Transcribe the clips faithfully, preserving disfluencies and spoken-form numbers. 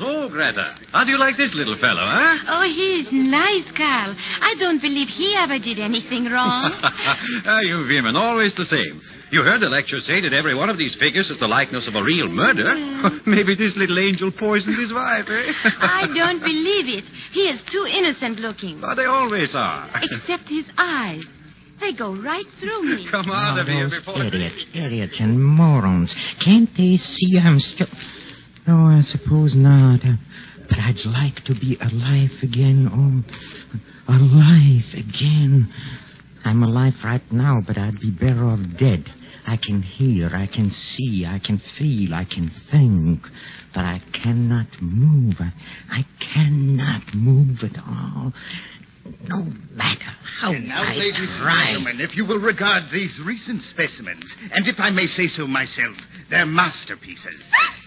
So, Greta, how do you like this little fellow, huh? Oh, he's nice, Carl. I don't believe he ever did anything wrong. Ah, you women, always the same. You heard the lecturer say that every one of these figures is the likeness of a real murder. Maybe this little angel poisoned his wife, eh? I don't believe it. He is too innocent looking. But they always are. Except his eyes. They go right through me. Come on, Oh, of here those before... idiots, idiots and morons. Can't they see I'm still... No, I suppose not. Uh, but I'd like to be alive again. Oh, alive again. I'm alive right now, but I'd be better off dead. I can hear, I can see, I can feel, I can think. But I cannot move. I, I cannot move at all. No matter how And now, I ladies try. and gentlemen, if you will regard these recent specimens, and if I may say so myself, they're masterpieces.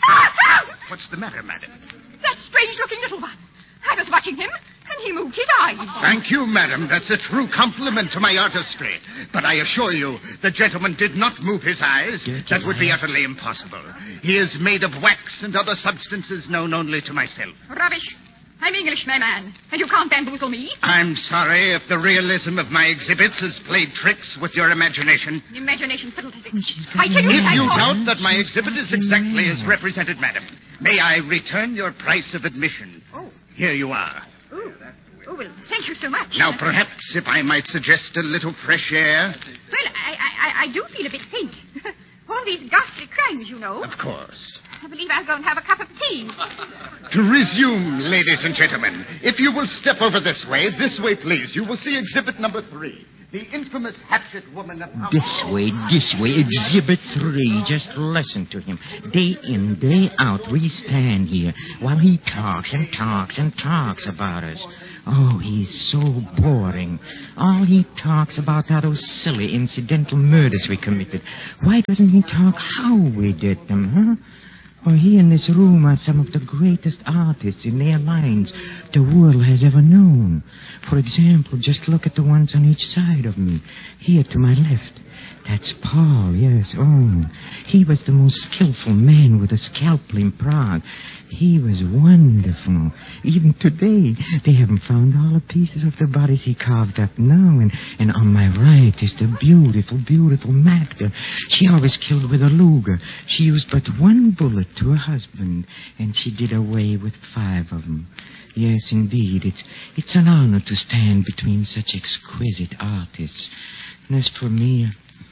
What's the matter, madam? That strange-looking little one. I was watching him, and he moved his eyes. Thank you, madam. That's a true compliment to my artistry. But I assure you, the gentleman did not move his eyes. That would be utterly impossible. He is made of wax and other substances known only to myself. Rubbish. I'm English, my man, and you can't bamboozle me. I'm sorry if the realism of my exhibits has played tricks with your imagination. Imagination fiddlesticks. I tell you, If I you thought- doubt that my exhibit is exactly as represented, madam, may I return your price of admission? Oh. Here you are. Oh. Oh, well, thank you so much. Now, perhaps if I might suggest a little fresh air. Well, I, I, I do feel a bit faint. All these ghastly crimes, you know. Of course. I believe I'll go and have a cup of tea. To resume, ladies and gentlemen, if you will step over this way, this way, please, you will see exhibit number three. The infamous hatchet woman of... This way, this way, exhibit three. Just listen to him. Day in, day out, we stand here while he talks and talks and talks about us. Oh, he's so boring. All he talks about are those silly incidental murders we committed. Why doesn't he talk how we did them, huh? Well, he and this room are some of the greatest artists in their lines the world has ever known. For example, just look at the ones on each side of me. Here to my left. That's Paul, yes. Oh, he was the most skillful man with a scalpel in Prague. He was wonderful. Even today, they haven't found all the pieces of the bodies he carved up now. And, and on my right is the beautiful, beautiful Magda. She always killed with a Luger. She used but one bullet to her husband, and she did away with five of them. Yes, indeed, it's, it's an honor to stand between such exquisite artists. And as for me...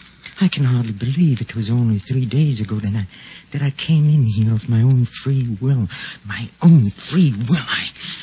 I can hardly believe it was only three days ago that I, that I came in here of my own free will. My own free will. I,